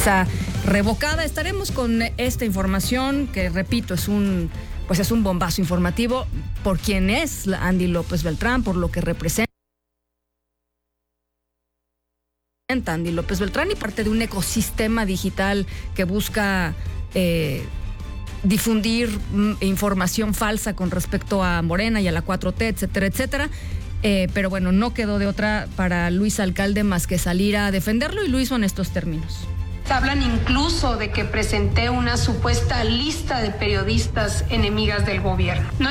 visa revocada. Estaremos con esta información que, repito, es un bombazo informativo por quién es Andy López Beltrán, por lo que representa Andy López Beltrán y parte de un ecosistema digital que busca difundir información falsa con respecto a Morena y a la 4T, etcétera, etcétera. Pero bueno, no quedó de otra para Luis Alcalde más que salir a defenderlo, y lo hizo en estos términos. Hablan incluso de que presenté una supuesta lista de periodistas enemigas del gobierno.